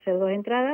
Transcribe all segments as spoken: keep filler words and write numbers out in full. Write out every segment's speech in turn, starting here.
hacer dos entradas.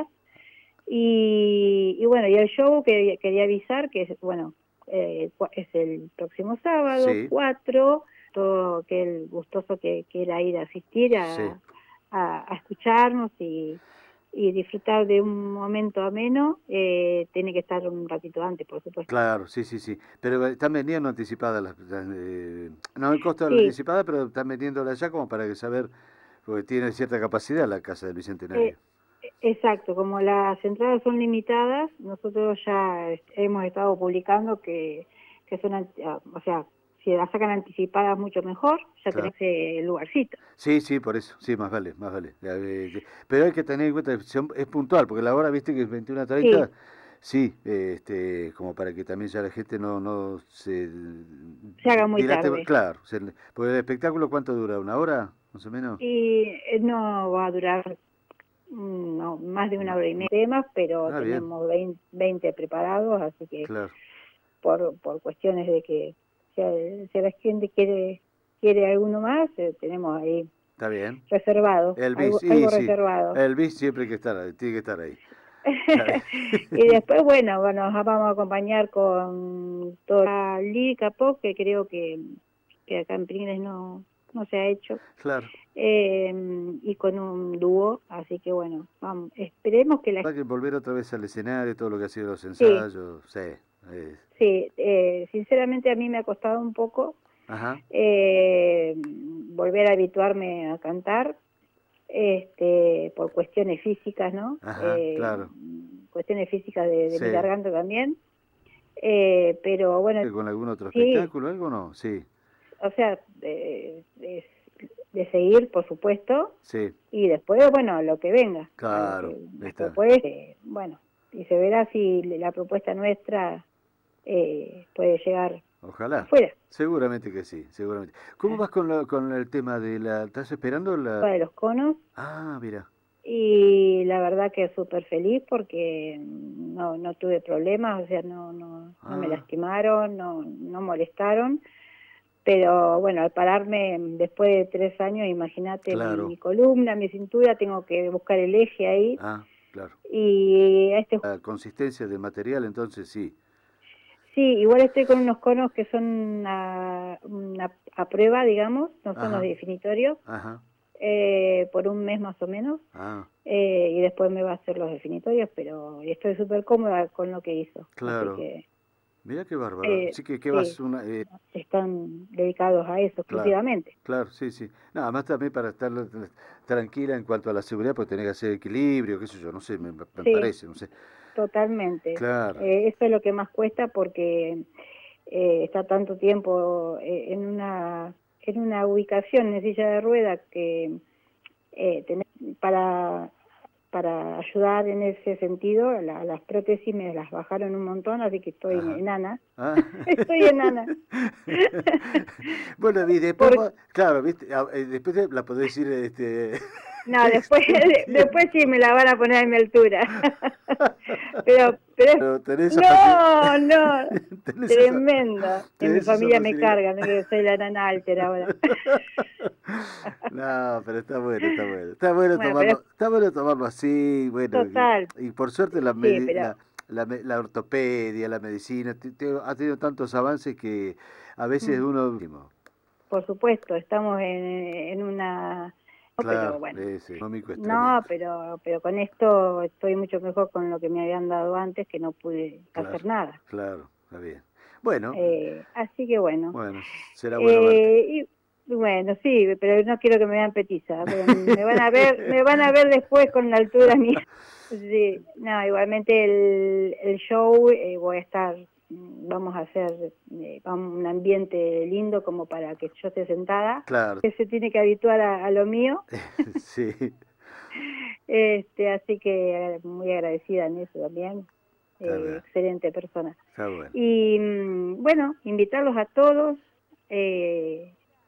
Y, y bueno, y el show que quería avisar que es, bueno, eh, es el próximo sábado, Sí, cuatro, todo aquel gustoso que quiera ir a asistir sí. a, a, a escucharnos y, y disfrutar de un momento ameno, eh, tiene que estar un ratito antes, por supuesto. Claro, sí, sí, sí. Pero eh, están vendiendo anticipadas las, las, eh, no el costo de la Sí, anticipada, pero están vendiéndola ya como para que saber, porque tiene cierta capacidad la Casa del eh, Bicentenario. exacto, como las entradas son limitadas, nosotros ya est- hemos estado publicando que, que son, an- ah, o sea, si las sacan anticipadas mucho mejor, ya Claro. tenés el lugarcito. Sí, sí, por eso, sí, más vale, más vale. Eh, eh, Pero hay que tener en cuenta que son- es puntual, porque la hora, viste que es veintiuna Sí, treinta, sí, eh, este, como para que también ya la gente no, no se se haga muy dilate, tarde. claro, se- porque el espectáculo ¿cuánto dura? ¿Una hora, más o menos? Y eh, no va a durar mm, no, más de una Ma- hora y media de temas, pero Ah, bien, tenemos veinte, veinte preparados, así que claro. por, por cuestiones de que si, si la gente quiere quiere alguno más, eh, tenemos ahí Está bien. reservado, El bis, algo, sí, algo sí. reservado. El bis siempre hay que estar ahí, tiene que estar ahí. Está bien. Y después, bueno, bueno, nos vamos a acompañar con toda la lírica pop, que creo que, que acá en Pringles no, no se ha hecho, Claro. eh, y con un dúo, así que bueno, vamos, esperemos que la... Hay que volver otra vez al escenario, todo lo que ha sido los Sí, ensayos, sí. eh, sí, eh, sinceramente a mí me ha costado un poco Ajá, eh, volver a habituarme a cantar, este, por cuestiones físicas, ¿no? ajá, Eh, claro. cuestiones físicas de, de mi Sí. garganta también, eh, pero bueno, ¿Con algún otro sí, espectáculo, algo no? Sí, o sea, de, de, de seguir, por supuesto, sí, y después, bueno, lo que venga, a lo claro, que las está. propuestas, eh, bueno, y se verá si la propuesta nuestra eh, puede llegar Ojalá. afuera. Seguramente que sí, seguramente. ¿Cómo vas con, la- con el tema de la... ¿Estás esperando la...? De los conos, Ah, mira, y la verdad que súper feliz porque no, no tuve problemas, o sea, no, no, no me ah, lastimaron, no, no molestaron, pero bueno, al pararme después de tres años, imagínate mi, claro, mi columna, mi cintura, tengo que buscar el eje ahí, ah, claro. y este, La consistencia del material, entonces sí. sí, igual estoy con unos conos que son a, una, a prueba, digamos, no son los Ajá, definitorios, ajá, eh, por un mes más o menos, ah, eh, y después me va a hacer los definitorios, pero estoy súper cómoda con lo que hizo, así claro. que Mira qué bárbaro. eh, Así que, ¿qué sí, vas una...? eh, están dedicados a eso claro, exclusivamente. claro, sí, sí. Nada más también para estar eh, tranquila en cuanto a la seguridad, porque tenés que hacer equilibrio, qué sé yo, no sé, me, me Sí, parece, no sé. totalmente. Claro, Eh, eso es lo que más cuesta porque eh, está tanto tiempo eh, en una en una ubicación en silla de ruedas que eh, tenés para para ayudar en ese sentido, la, las prótesis me las bajaron un montón, así que estoy ajá. enana. Ah. Estoy enana. Bueno, y después, Por, vos- claro, ¿viste? Ah, eh, después te la podés decir, este, no, después, después extendiendo. sí me la van a poner a mi altura. Pero, pero, Pero tenés esa facilidad, no, no, tenés esa, tremendo. En mi tenés esa familia me facilidad. cargan, ¿no? Que soy la nana alter ahora. No, pero está bueno, está bueno. Está bueno Bueno, pero es tomarlo, está bueno tomarlo así, bueno, y, total, y por suerte la, sí, medi- pero la, la, me- la ortopedia, la medicina, te- te- ha tenido tantos avances que a veces mm, uno... por supuesto, estamos en, en una... Pero Claro, bueno, es económico es no, tremendo. pero, pero con esto estoy mucho mejor con lo que me habían dado antes, que no pude Claro, hacer nada. claro, está bien. Bueno, Eh, así que bueno. bueno, será bueno verte. Eh, y bueno, sí, pero no quiero que me vean petiza, porque me van a ver, me van a ver después con la altura mía. Sí, no, igualmente el, el show eh, voy a estar, mm, vamos a hacer eh, vamos, un ambiente lindo como para que yo esté sentada, Claro, que se tiene que habituar a, a lo mío, sí, este, así que eh, muy agradecida en eso también, está eh, bien, excelente persona. está bueno. Y mm, bueno, invitarlos a todos. Eh,